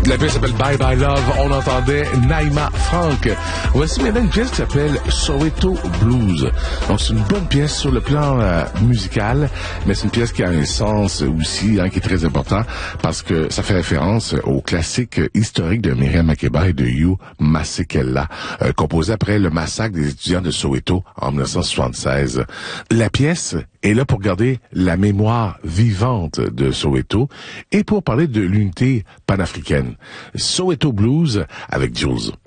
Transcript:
La pièce s'appelle Bye Bye Love. On entendait Naïma Frank. Voici maintenant une pièce qui s'appelle Soweto Blues. Donc, c'est une bonne pièce sur le plan musical, mais c'est une pièce qui a un sens aussi, qui est très important, parce que ça fait référence au classique historique de Miriam Makeba et de Hugh Masekela, composé après le massacre des étudiants de Soweto en 1976. La pièce est là pour garder la mémoire vivante de Soweto et pour parler de l'unité panafricaine. Soweto Blues avec Jules.